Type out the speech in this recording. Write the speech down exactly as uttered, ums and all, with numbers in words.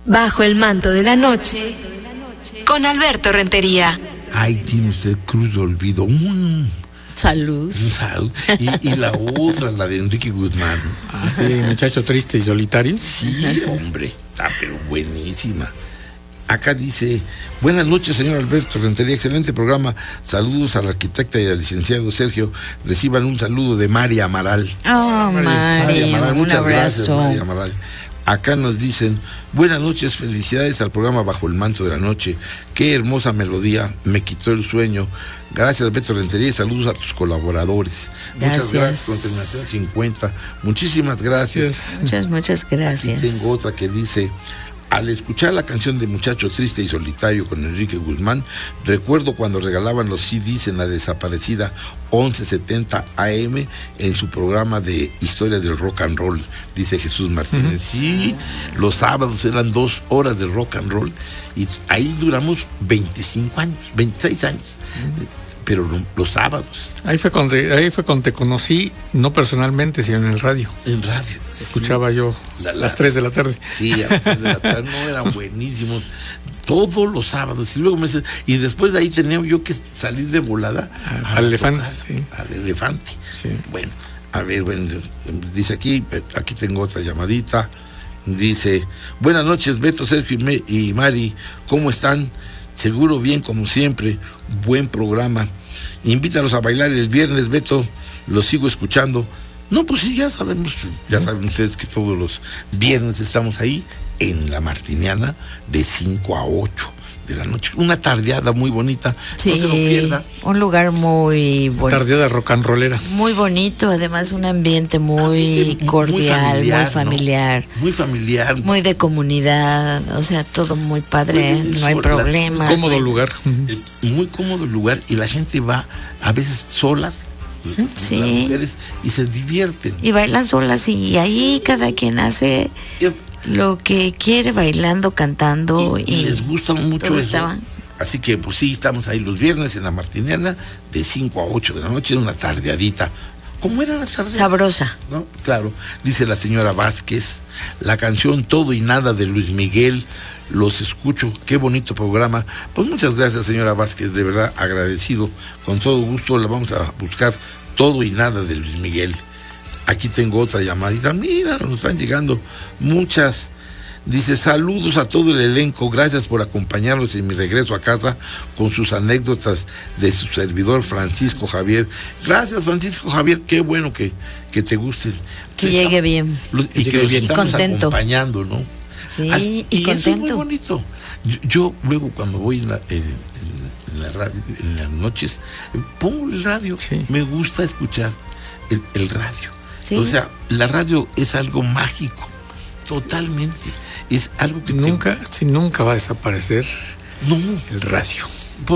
Bajo el manto de la noche, con Alberto Rentería. Ay, tiene usted cruz de olvido. Mm. Salud. Salud. Y, y la otra, la de Enrique Guzmán. Ah, sí, muchacho triste y solitario. Sí, hombre, está pero buenísima. Acá dice, buenas noches, señor Alberto Rentería, excelente programa. Saludos a la arquitecta y al licenciado Sergio. Reciban un saludo de María Amaral. Oh, María, Amaral, muchas un gracias, abrazo. María Amaral. Acá nos dicen, buenas noches, felicidades al programa Bajo el Manto de la Noche. Qué hermosa melodía, me quitó el sueño. Gracias, Alberto Rentería, y saludos a tus colaboradores. Gracias. Muchas gracias, con terminación cincuenta. Muchísimas gracias. Muchas, muchas gracias. Aquí tengo otra que dice, al escuchar la canción de Muchacho Triste y Solitario con Enrique Guzmán, recuerdo cuando regalaban los C Ds en la desaparecida once setenta A M en su programa de Historias del Rock and Roll, dice Jesús Martínez. Uh-huh. Sí, los sábados eran dos horas de rock and roll y ahí duramos veinticinco años, veintiséis años. Uh-huh. Pero los sábados. Ahí fue cuando ahí fue cuando te conocí, no personalmente, sino en el radio. En radio. Escuchaba sí. yo a las tres de la tarde. Sí, a las tres de la tarde, no, eran buenísimos. Todos los sábados. Y luego me dice, y después de ahí tenía yo que salir de volada. A, al elefante, sí. Al elefante. Sí. Bueno, a ver, bueno, dice aquí, aquí tengo otra llamadita. Dice, buenas noches, Beto, Sergio y, Me, y Mari, ¿cómo están? Seguro bien, como siempre, buen programa. Invítalos a bailar el viernes, Beto, los sigo escuchando. No, pues sí, ya sabemos, ya saben ustedes que todos los viernes estamos ahí en la Martiniana de cinco a ocho de la noche. Una tardeada muy bonita, sí, no se lo pierda. Un lugar muy bonito. Tardeada rock and rollera. Muy bonito, además un ambiente muy ambiente cordial, muy familiar. Muy familiar, ¿no? Muy familiar. Muy de comunidad, o sea, todo muy padre, muy no hay problemas. Cómodo muy, lugar. Muy cómodo lugar y la gente va a veces solas. Sí. Sí. Las mujeres y se divierten. Y bailan solas y ahí cada quien hace lo que quiere, bailando, cantando. Y, y, y les gusta mucho eso. Estaba. Así que pues sí, estamos ahí los viernes en la Martiniana de cinco a ocho de la noche, en una tardeadita. ¿Cómo era la tarde? Sabrosa. ¿No? Claro, dice la señora Vázquez, la canción Todo y Nada de Luis Miguel, los escucho, qué bonito programa. Pues muchas gracias, señora Vázquez, de verdad agradecido, con todo gusto la vamos a buscar, Todo y Nada de Luis Miguel. Aquí tengo otra llamadita, mira, nos están llegando muchas. Dice, saludos a todo el elenco, gracias por acompañarnos en mi regreso a casa con sus anécdotas de su servidor Francisco Javier. Gracias, Francisco Javier, qué bueno que, que te guste. Que te llegue bien. Los, y que los estamos contento. acompañando, ¿no? Sí, ah, y, y contento. Eso es muy bonito. Yo, yo luego cuando voy en, la, en, en, la radio, en las noches, pongo el radio, sí. Me gusta escuchar el, el radio. ¿Sí? O sea, la radio es algo mágico, totalmente. Es algo que nunca, te... si nunca va a desaparecer no. el radio.